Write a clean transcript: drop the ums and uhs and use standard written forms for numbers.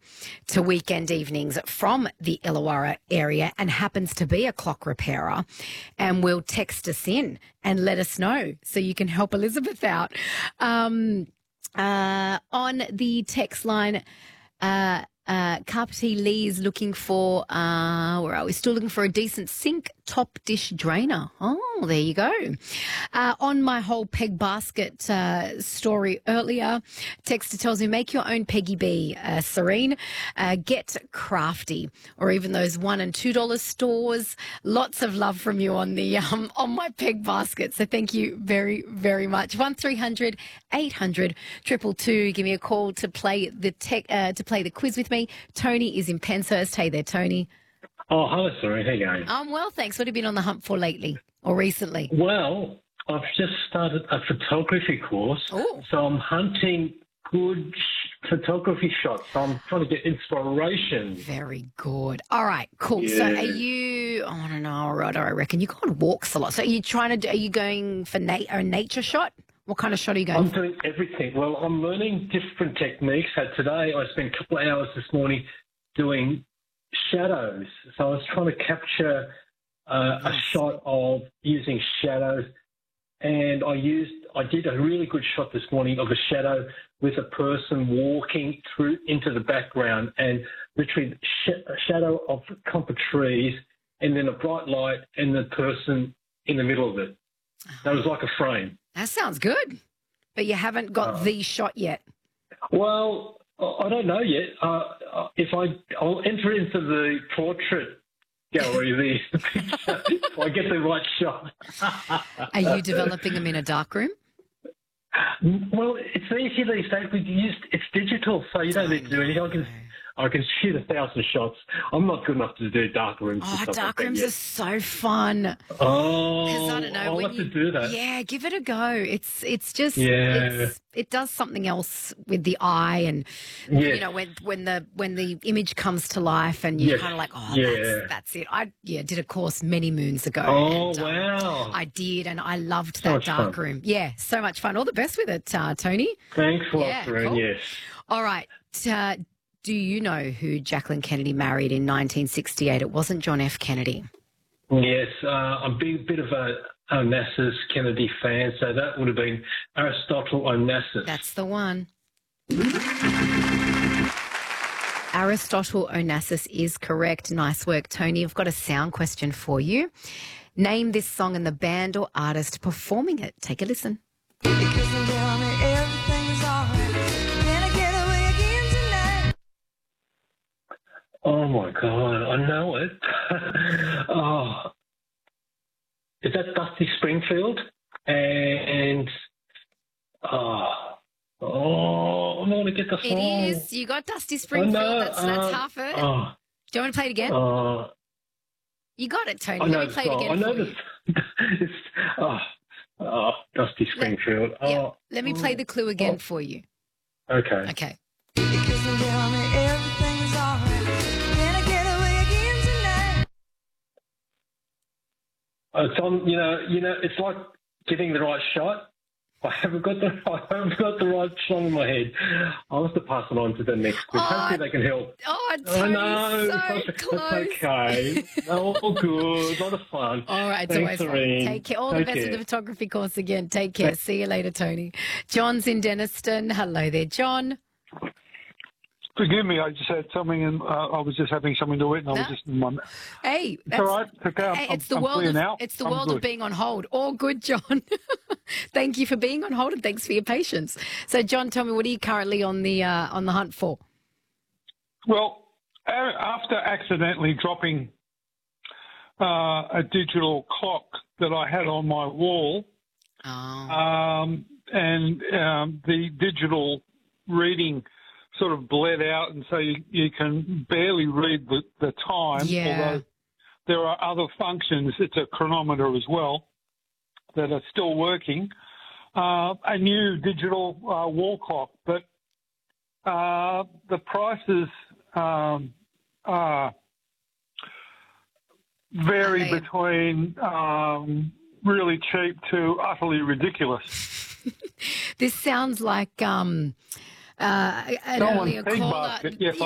to weekend evenings from the Illawarra area and happens to be a clock repairer and will text us in and let us know so you can help Elizabeth out. On the text line, Carpety Lee is looking for, where are we? Still looking for a decent sink top dish drainer. Oh, there you go. On my whole peg basket story earlier, texter tells me, make your own Peggy B, Serene. Get crafty, or even those $1 and $2 stores. Lots of love from you on the on my peg basket. So thank you very, very much. 1300 800 222. Give me a call to play the quiz with me. Tony is in Penshurst. Hey there, Tony. Oh, hello, Serene. How you going? I'm well, thanks. What have you been on the hunt for lately or recently? Well, I've just started a photography course, so I'm hunting good photography shots. So I'm trying to get inspiration. Very good. All right, cool. Yeah. So are you, I don't know, I reckon you go on walks a lot. So are you going for a nature shot? What kind of shot are you going I'm for? doing everything. Well, I'm learning different techniques. So today I spent a couple of hours this morning doing shadows. So I was trying to capture a shot of using shadows, and I did a really good shot this morning of a shadow with a person walking through into the background, and literally a shadow of a clump of trees, and then a bright light and the person in the middle of it. That was like a frame. That sounds good, but you haven't got the shot yet. Well, I don't know yet. I'll enter into the portrait gallery, the picture, if I get the right shot. Are you developing them in a darkroom? Well, it's easy these days. It's digital, so you don't need to do anything. I can shoot 1,000 shots. I'm not good enough to do dark rooms. Oh, dark rooms are so fun. Oh, I don't know, I'll have to do that. Yeah, give it a go. It's just it does something else with the eye, and you know when the image comes to life, and you're kind of like, that's it. I did a course many moons ago. Oh, and, wow! I did, and I loved that dark room. Yeah, so much fun. All the best with it, Tony. Thanks a lot, Serene. Cool. Yes. All right. Do you know who Jacqueline Kennedy married in 1968? It wasn't John F. Kennedy. Yes, I'm a bit of a Onassis Kennedy fan, so that would have been Aristotle Onassis. That's the one. Aristotle Onassis is correct. Nice work, Tony. I've got a sound question for you. Name this song and the band or artist performing it. Take a listen. Oh, my God, I know it. Is that Dusty Springfield? And, I want to get the song. It is. You got Dusty Springfield. That's half it. Do you want to play it again? You got it, Tony. Let me play it again I know this. Dusty Springfield. Let me play the clue again for you. Okay. Okay. It's on, it's like getting the right shot. I haven't got the right song in my head. I'll have to pass it on to the next group. Hopefully they can help. Oh, Tony, so close. It's okay. All good. A lot of fun. All right, it's Thanks, always fun. Take care. All the best with the photography course again. Take care. See you later, Tony. John's in Denniston. Hello there, John. Forgive me, I just had something, and I was just having something to eat, and I was just in my... Hey, that's all right. Okay, it's the world of being on hold. All good, John. Thank you for being on hold, and thanks for your patience. So, John, tell me, what are you currently on the hunt for? Well, after accidentally dropping a digital clock that I had on my wall, and the digital reading sort of bled out, and so you can barely read the time, although there are other functions. It's a chronometer as well that are still working. A new digital wall clock, but the prices vary between really cheap to utterly ridiculous. This sounds like an earlier caller.